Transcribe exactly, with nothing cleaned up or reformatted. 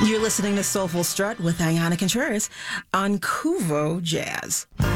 You're listening to Soulful Strut with Ayana Contreras on Kuvo Jazz.